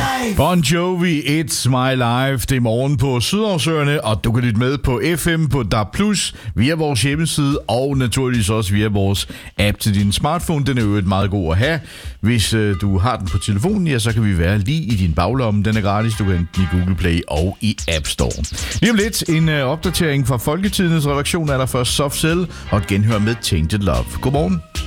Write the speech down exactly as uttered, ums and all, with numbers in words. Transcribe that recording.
life. Bon Jovi, It's My Life. Det er morgen på Sydhavsøerne, og du kan lytte med på F M, på D A B plus, via vores hjemmeside, og naturligvis også via vores app til din smartphone. Den er jo et meget god at have. Hvis øh, du har den på telefonen, ja, så kan vi være lige i din baglomme. Den er gratis. Du kan hente den i Google Play og i App Store. Lige om lidt en øh, opdatering fra Folketidens redaktion er der først Soft Cell og et genhør med Tainted Love. Godmorgen.